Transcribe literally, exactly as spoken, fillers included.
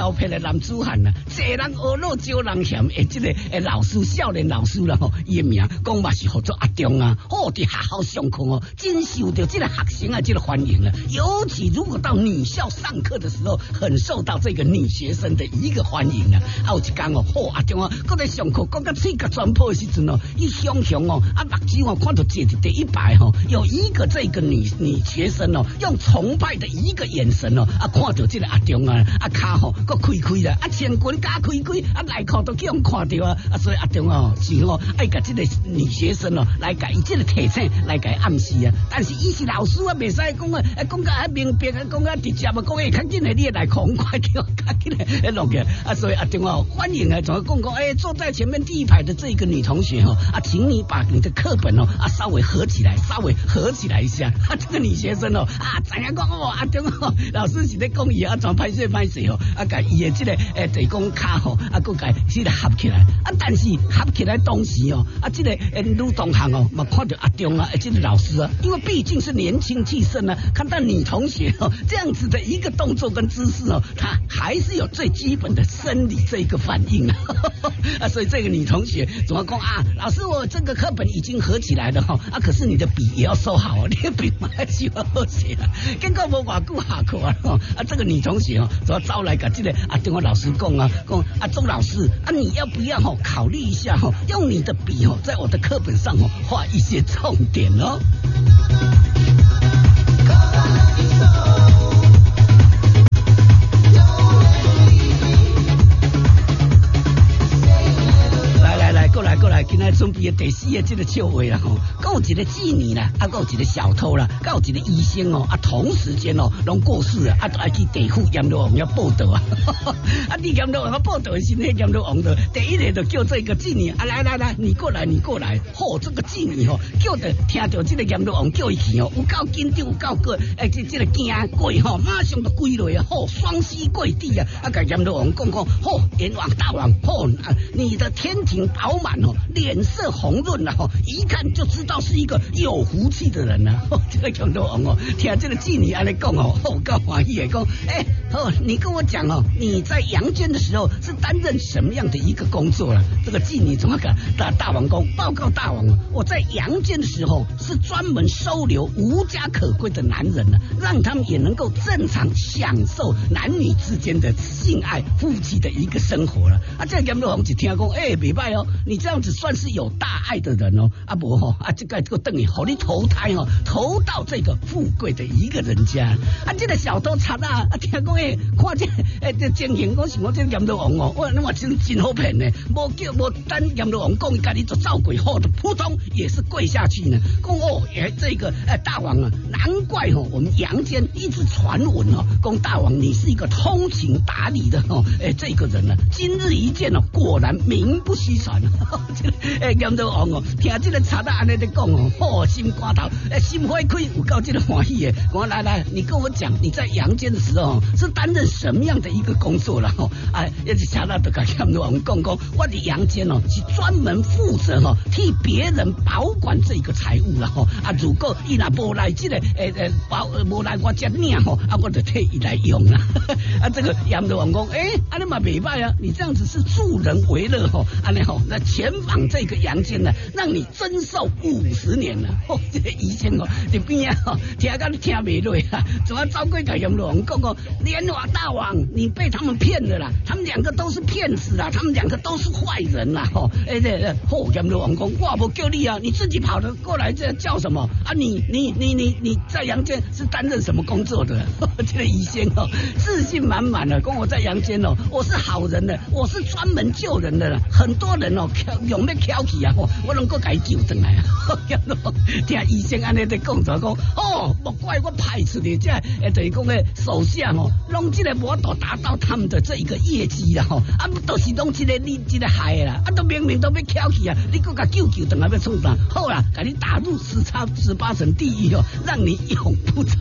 老撇的男子汉啊，济人学老少人嫌，诶，这个诶老师少年老师啦吼，伊的名讲嘛是叫做阿中啊，好伫学校上课哦，真受到这个学生啊这个欢迎啊。尤其如果到女校上课的时候，很受到这个女学生的一个欢迎啊。啊，有一天哦，好阿中啊，搁在上课，讲到嘴角全破的时阵哦，伊想想哦，啊目睭哦看到坐伫第一排哦，有一个这个女女学生哦，用崇拜的一个眼神哦，啊看到这个阿中啊，啊骹吼搁开开啦，啊前裙加开开，啊内裤都叫人看到啊，啊所以阿中哦是哦爱甲这个女学生哦来甲伊这个提醒来甲伊暗示啊，但是伊是老师啊，袂使讲啊，讲甲啊明白啊，讲啊直接啊，讲诶较紧诶，你内裤快叫较紧诶落去啊，所以阿中哦欢迎啊，总讲讲诶坐在前面第一排的这个女同学哦，啊请你把你的课本哦啊稍微合起来，稍微合起来一下，啊这个女学生哦啊知影讲哦阿中哦老师是咧讲伊啊，怎歹势歹势哦，啊甲伊诶这个诶地公卡吼，啊佮甲这个合起来，啊但是合起来同时哦，啊这个诶女同学哦，嘛看到阿中啊，这个老师啊，因为毕竟是年轻气盛啊，看到女同学哦这样子的一个动作跟姿势哦，他还是有最基本的生理这一个反应啊，啊所以这个女同学怎么讲啊？老师我这个课本已经合起来了哈，啊可是你的笔也要收好哦，你的笔嘛还是要好写啊，结果无偌久下课啊，啊这个女同学哦，怎么招来个这个啊？跟我老师讲啊，讲啊钟老师啊，你要不要哦考虑一下哦，用你的笔哦，在我的课本上哦画一些重点哦。过来过来，今仔准备的第四个这个笑话啦吼，还有一个妓女啦，啊，还有一个小偷啦，还有一个医生哦，啊，同时间哦，拢过世啊，啊，都爱去地府阎罗王要报道啊，啊，你阎罗王要报道的时候，那阎罗王的第一个就叫这个妓女啊，来来来，你过来，你过来，吼、哦，这个妓女吼，叫的听到这个阎罗王叫伊去哦，有够紧张，有够过，诶，这这个惊鬼吼，马上就跪落啊，吼，双膝跪地啊，啊，甲阎罗王讲讲，吼，阎王大王，吼、啊，你的天庭饱满。哦，脸色红润了、啊、哦，一看就知道是一个有福气的人啊。哦、这个阎罗王哦，听这个妓女安尼讲哦，好够欢喜的讲，哎，哦，你跟我讲哦，你在阳间的时候是担任什么样的一个工作了、啊？这个妓女怎么讲？大大王公报告大王，我在阳间的时候是专门收留无家可归的男人呢、啊，让他们也能够正常享受男女之间的性爱、夫妻的一个生活了、啊。啊，这个阎罗王就听讲，哎，袂歹哦，你这样子算是有大爱的人哦，啊不吼、哦、啊这个这个等于好你投胎哦，投到这个富贵的一个人家啊，这个小偷贼啊，啊听讲诶，看这诶这情形，我想我这阎罗王哦，我那么真真好骗呢，无叫无等阎罗王讲伊家己就照跪，后的扑通也是跪下去呢，讲哦，诶这个诶大王啊，难怪哦，我们阳间一直传闻哦，讲大王你是一个通情达理的哦，诶这个人呢、啊，今日一见哦，果然名不虚传。诶，阎罗王哦，听这个贼仔安尼在讲哦，好心肝头，诶，心花开，有够这个欢喜的。我来来，你跟我讲，你在阳间的时候是担任什么样的一个工作了？吼，啊，一直贼仔就甲阎罗王讲讲，我在阳间哦，是专门负责哦，替别人保管这个财物了吼。啊，如果伊若无来这个诶诶保无来我这领吼，啊，我就替伊来用啦。啊，这个阎罗王讲，诶，安尼嘛袂歹啊，你这样子是助人为乐吼，安尼吼，那前往这个阳间呢，让你增寿五十年了。哦，这个医生哦，这边啊，听到你听袂落啊，怎么招贵甲阎罗王讲讲，莲花大王，你被他们骗了啦，他们两个都是骗子啦，他们两个都是坏人啦，吼，哎这吼阎罗王讲，我不叫你啊，你自己跑的过来，这叫什么啊？你你你你你在阳间是担任什么工作的？这个医生哦，自信满满的，讲我在阳间哦，我是好人的，我是专门救人的，很多人哦，用要翘起啊，我能够给救回来啊！听医生安尼在讲就讲，哦，莫怪我派出的这，诶，等于讲诶，手下哦，拢这个无都达到他们的这一个业绩啦，吼，啊，都是拢这个你这个害啦，啊，都明明都要翘起啊，你搁甲救救，等下要创啥？好啦，给你打入十差十八层地狱哦，让你永不超。